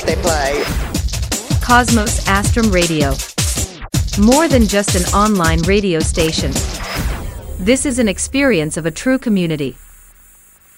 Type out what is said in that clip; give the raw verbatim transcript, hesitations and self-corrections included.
they play. Cosmos Astrum Radio. More than just an online radio station. This is an experience of a true community.